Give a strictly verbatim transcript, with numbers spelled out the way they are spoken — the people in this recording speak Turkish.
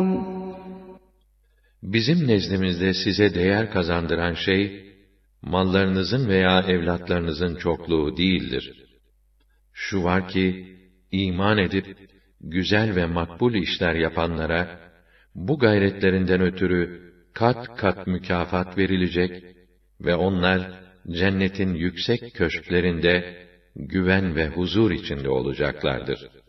Bizim nezdimizde size değer kazandıran şey, mallarınızın veya evlatlarınızın çokluğu değildir. Şu var ki, iman edip, güzel ve makbul işler yapanlara, bu gayretlerinden ötürü kat kat mükafat verilecek ve onlar, cennetin yüksek köşklerinde, güven ve huzur içinde olacaklardır.